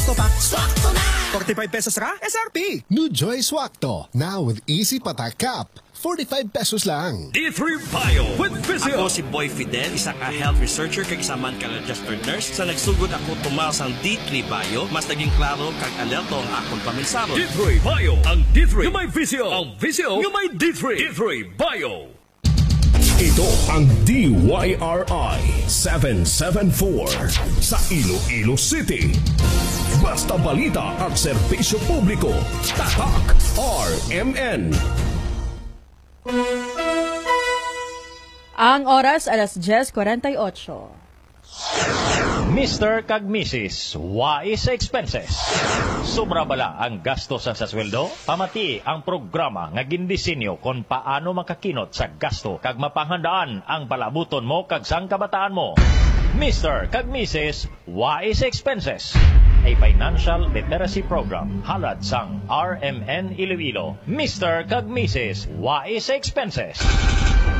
Swakto pa. Swakto na! 45 pesos ra? SRP. New Joy Swakto, now with easy patak cap. 45 pesos lang. D3 Bio with Physio. Ako si Boy Fidel, isa ka health researcher kag isa man ka registered nurse. Sa nagsugod ako tumaw sa D3 Bio, mas naging klaro kag alerto ang akong paminsaro. D3 Bio. Ang D3 yung may Physio. Ang Physio yung may D3. D3 Bio. Ito ang DYRI 774 sa Iloilo City. Basta balita at serbisyo publiko. Tatak RMN. Ang oras alas 10:48. Mr. kag Mrs. Wais Expenses. Sobra bala ang gastos sa sweldo? Pamati ang programa nga gindisenyo kung paano makakinot sa gasto kag mapanghandaan ang palabuton mo kag sang kabataan mo. Mr. kag Mrs. Wais Expenses. A financial literacy program halad sang RMN Iloilo. Mr. kag Mrs. Wais Expenses.